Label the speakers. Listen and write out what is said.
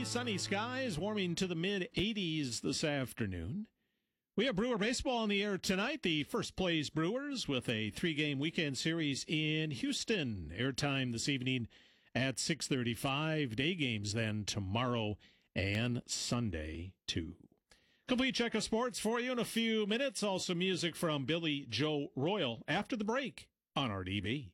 Speaker 1: Partly sunny skies, warming to the mid-80s this afternoon. We have Brewer baseball in the air tonight. The first place Brewers with a 3-game weekend series in Houston. Airtime this evening at 6:35. Day games then tomorrow and Sunday too. Complete check of sports for you in a few minutes. Also music from Billy Joe Royal after the break on RDB.